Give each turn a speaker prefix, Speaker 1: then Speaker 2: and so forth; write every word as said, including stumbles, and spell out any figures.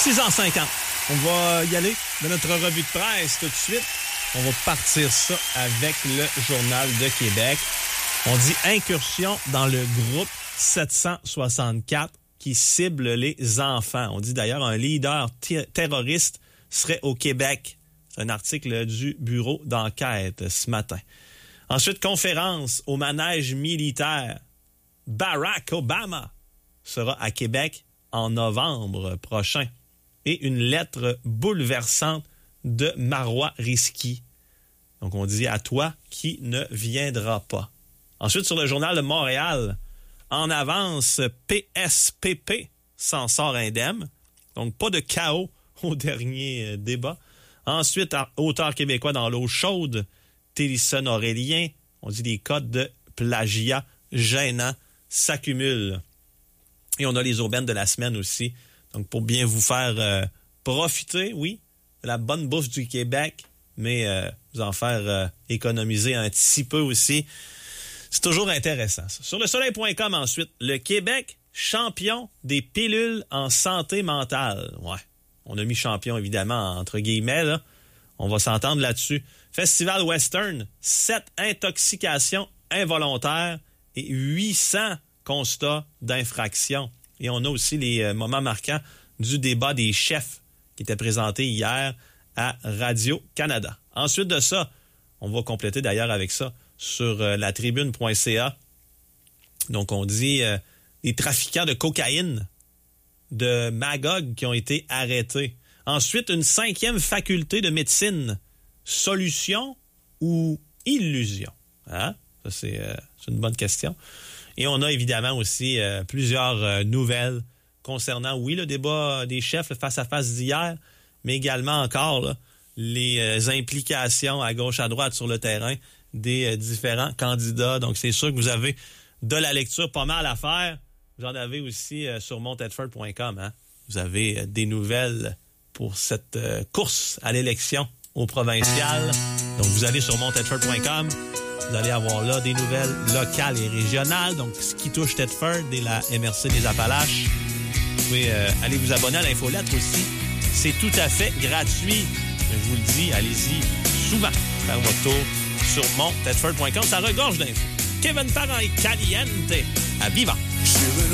Speaker 1: six heures cinquante. On va y aller de notre revue de presse tout de suite. On va partir ça avec le Journal de Québec. On dit incursion dans le groupe sept cent soixante-quatre qui cible les enfants. On dit d'ailleurs un leader t- terroriste serait au Québec. C'est un article du bureau d'enquête ce matin. Ensuite, conférence au manège militaire. Barack Obama sera à Québec en novembre prochain. Et une lettre bouleversante de Marois Risky. Donc, on dit à toi qui ne viendra pas. Ensuite, sur le Journal de Montréal, en avance, P S P P s'en sort indemne. Donc, pas de chaos au dernier débat. Ensuite, auteur québécois dans l'eau chaude, Télisson Aurélien. On dit des cas de plagiat gênants s'accumulent. Et on a les aubaines de la semaine aussi. Donc, pour bien vous faire euh, profiter, oui, de la bonne bouffe du Québec, mais euh, vous en faire euh, économiser un petit peu aussi. C'est toujours intéressant, ça. Sur le soleil point com, ensuite, le Québec, champion des pilules en santé mentale. Ouais, on a mis champion, évidemment, entre guillemets, là. On va s'entendre là-dessus. Festival Western, sept intoxications involontaires et huit cents constats d'infraction. Et on a aussi les euh, moments marquants du débat des chefs qui était présenté hier à Radio-Canada. Ensuite de ça, on va compléter d'ailleurs avec ça sur euh, la tribune point c a. Donc, on dit euh, les trafiquants de cocaïne de Magog qui ont été arrêtés. Ensuite, une cinquième faculté de médecine. Solution ou illusion? Hein? Ça, c'est, euh, c'est une bonne question. Et on a évidemment aussi euh, plusieurs euh, nouvelles concernant, oui, le débat des chefs, le face-à-face d'hier, mais également encore là, les euh, implications à gauche, à droite sur le terrain des euh, différents candidats. Donc, c'est sûr que vous avez de la lecture pas mal à faire. Vous en avez aussi euh, sur mont tedford point com. Hein? Vous avez euh, des nouvelles pour cette euh, course à l'élection au provincial. Donc, vous allez sur mont tedford point com. Vous allez avoir là des nouvelles locales et régionales. Donc, ce qui touche Tedford et la M R C des Appalaches. Vous pouvez euh, aller vous abonner à l'infolettre aussi. C'est tout à fait gratuit. Je vous le dis, allez-y souvent faire votre tour sur mont tedford point com. Ça regorge d'infos. Kevin Parent est caliente à Viva.